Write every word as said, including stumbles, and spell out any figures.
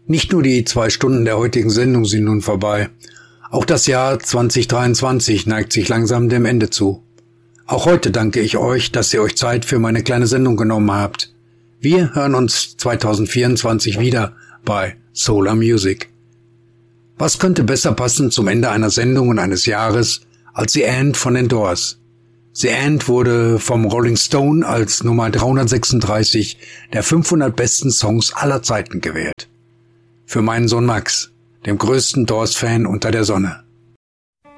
Nicht nur die zwei Stunden der heutigen Sendung sind nun vorbei. Auch das Jahr zwanzig dreiundzwanzig neigt sich langsam dem Ende zu. Auch heute danke ich euch, dass ihr euch Zeit für meine kleine Sendung genommen habt. Wir hören uns zwanzig vierundzwanzig wieder bei Solar Music. Was könnte besser passen zum Ende einer Sendung und eines Jahres als The End von den Doors? The End wurde vom Rolling Stone als Nummer dreihundertsechsunddreißig der fünfhundert besten Songs aller Zeiten gewählt. Für meinen Sohn Max, dem größten Doors-Fan unter der Sonne.